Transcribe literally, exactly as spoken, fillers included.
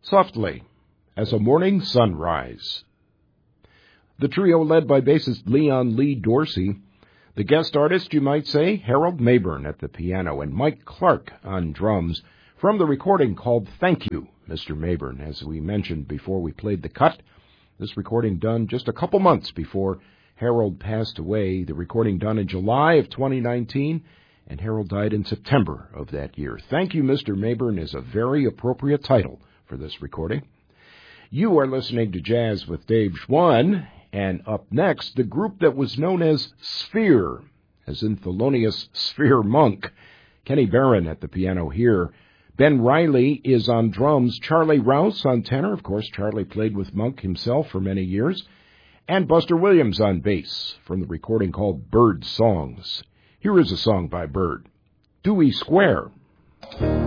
softly as a morning sunrise. The trio led by bassist Leon Lee Dorsey. The guest artist, you might say, Harold Mabern at the piano and Mike Clark on drums from the recording called Thank You, Mister Mabern. As we mentioned before we played the cut, this recording done just a couple months before Harold passed away. The recording done in July of twenty nineteen, and Harold died in September of that year. Thank You, Mister Mabern is a very appropriate title for this recording. You are listening to Jazz with Dave Schwann. And up next, the group that was known as Sphere, as in Thelonious Sphere Monk. Kenny Barron at the piano here. Ben Riley is on drums. Charlie Rouse on tenor. Of course, Charlie played with Monk himself for many years. And Buster Williams on bass from the recording called Bird Songs. Here is a song by Bird, Dewey Square.